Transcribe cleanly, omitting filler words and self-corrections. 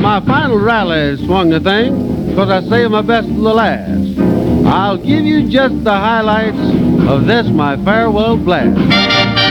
my final rally swung the thing, because I saved my best for the last. I'll give you just the highlights of this, my farewell blast.